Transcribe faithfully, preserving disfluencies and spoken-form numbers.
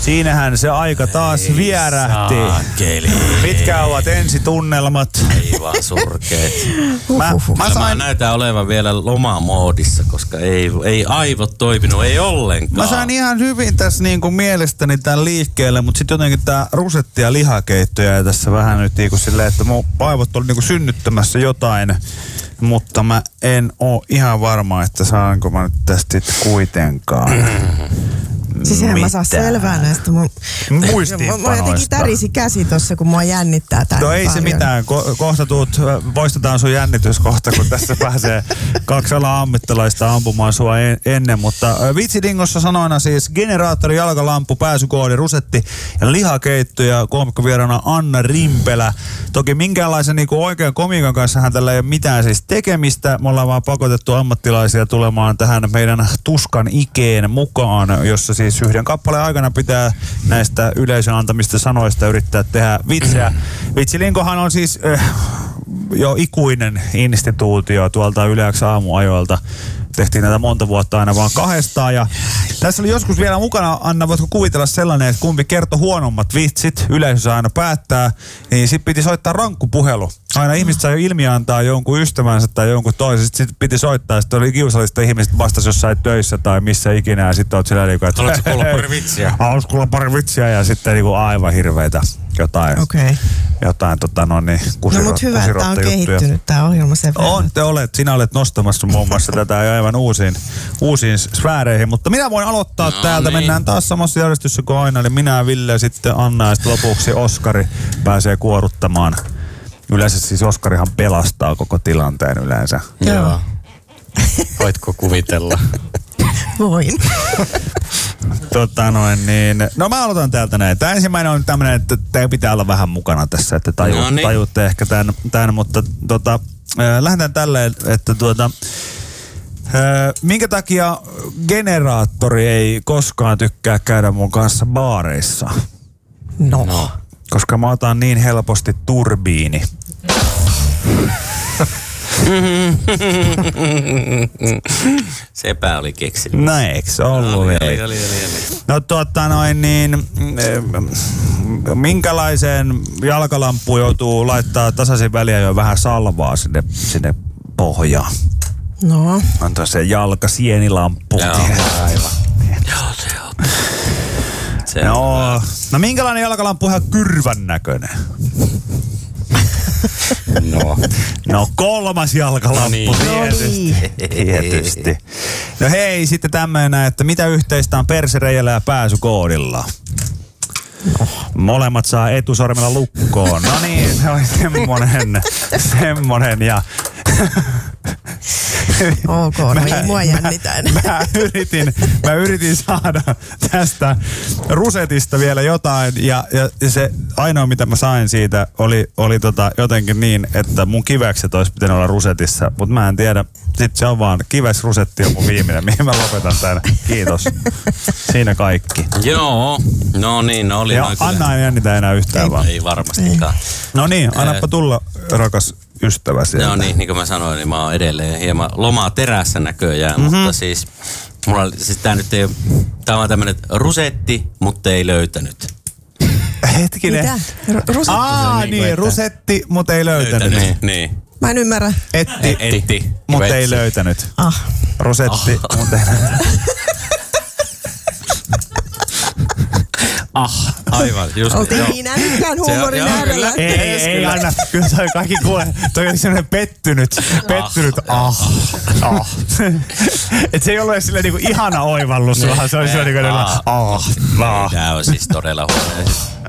siinähän se aika taas ei vierähti. Saakeli. Mitkä ovat ensitunnelmat? Aivan surkeet. Mä, mä sain... sain... näytän olevan vielä lomamoodissa, koska ei, ei aivot toiminut, ei ollenkaan. Mä sain ihan hyvin tässä niin kuin mielestäni tämän liikkeelle, mutta sitten jotenkin tää rusetti ja lihakeitto jäi tässä vähän nyt niin kuin silleen, että mun aivot oli niin kuin synnyttämässä jotain, mutta mä en oo ihan varma, että saanko mä nyt tästä sitten kuitenkaan. Siis eihän mä saa selvää näistä mun muistiinpanoista. Mä jotenkin tärisi käsi tossa, kun mua jännittää tää. No ei paljon. se mitään. Ko- kohta tuut, poistetaan sun jännitys kohta, kun tässä pääsee kaksi ala-ammattilaista ampumaan sua en- ennen. Mutta Vitsidingossa sanoina siis generaattori, jalkalampu, pääsykoodi, rusetti ja lihakeitto ja koomikkovieraana Anna Rimpelä. Toki minkäänlaisen niin kuin oikean komiikan kanssahan tällä ei ole mitään siis tekemistä. Me ollaan vaan pakotettu ammattilaisia tulemaan tähän meidän tuskan ikeen mukaan, jossa siis yhden kappaleen aikana pitää näistä yleisön antamista sanoista yrittää tehdä vitsejä. Vitsilinkohan on siis äh, jo ikuinen instituutio tuolta Yle aamuajoilta. Tehtiin näitä monta vuotta aina vaan kahdestaan. Ja tässä oli joskus vielä mukana, Anna, voitko kuvitella sellainen, että kumpi kertoi huonommat vitsit, yleisö aina päättää, niin sitten piti soittaa rankkupuhelu. Aina ihmiset sai ilmiantaa jonkun ystävänsä tai jonkun toisen, sitten piti soittaa, sitten oli kiusallista ihmiset vastasi jossain töissä tai missä ikinä, ja sitten oot sillä niin kuin, että haluatko kuulla pari vitsiä? Haluatko kuulla pari vitsiä, ja sitten niin kuin aivan hirveitä jotain, okay. jotain tota, no niin, kusiro, no mutta hyvä, että on juttuja. Kehittynyt tämä ohjelma sen verran. On, te olet, sinä olet nostamassa muun muassa tätä aivan uusiin, uusiin sfääreihin, mutta minä voin aloittaa no, täältä, niin. Mennään taas samassa järjestyssä kuin aina, eli minä, Ville, sitten Anna ja sitten lopuksi Oskari pääsee kuoruttamaan. Yleensä siis Oskarihan pelastaa koko tilanteen yleensä. Joo. Voitko kuvitella? Voin. Tota noin niin. No mä aloitan täältä näin. Tämä ensimmäinen on tämmöinen, että te pitää olla vähän mukana tässä, että taju, no niin. tajutte ehkä tämän, tämän mutta tota, äh, lähdetään tälleen, että tuota, äh, minkä takia generaattori ei koskaan tykkää käydä mun kanssa baareissa? No. no. Koska mä otan niin helposti turbiini. Sepä oli keksinyt. No eikö se ollut no, vielä? Oli, oli, oli, oli. No tuota noin niin, minkälaiseen jalkalampuun joutuu laittaa tasaisin väliä jo vähän salvaa sinne, sinne pohjaan? No. On tuossa jalkasienilamppu. Joo, aivan. Joo, se on. Se no, on no minkälainen jalkalampu on ihan kyrvän näköinen? No. No kolmas jalkalampu, no niin. tietysti. tietysti. No hei, sitten tämmöinen, että mitä yhteistä on persereijällä ja pääsykoodilla? No. Molemmat saa etusormella lukkoon. No niin, se oli semmonen, semmonen ja... Ok, no ei mua jännitä enää. Mä yritin, mä yritin saada tästä rusetista vielä jotain ja, ja se ainoa mitä mä sain siitä oli, oli tota jotenkin niin, että mun kivekset olisi pitänyt olla rusetissa, mutta mä en tiedä. Sitten se on vaan kives rusetti on mun viimeinen, mihin mä lopetan tän. Kiitos. Siinä kaikki. Joo, no niin, no oli noin. Anna ei jännitä enää yhtään ei, vaan. Ei varmastikaan. No niin, annappa tulla, rakas ystävä sieltä. No niin, niin kuin mä sanoin, niin mä oon edelleen hieman lomaa terässä näköjään, mm-hmm. mutta siis, mulla oli, siis tää nyt ei ole, tää on tämmönen rusetti, mutta ei löytänyt. Hetkinen. Mitä? R- rusetti? Aa, niin, niin rusetti, mutta ei löytänyt. Niin, niin. Mä en ymmärrä. Etti, Etti. mutta ei löytänyt. Ah. Rusetti, ah. mutta ei löytänyt. Ah, aivan, just. Oltiin niin älykkään huumorin äärellä. Ei, ei, ei anna. Kyllä toi kaikki kuule. Toi oli semmoinen pettynyt. Pettynyt. Ah. Ah. ah. Et se ei ollut edes silleen niinku ihana oivallus, vaan se oli semmoinen niinku ah. ah. ah. Tää on siis todella huono.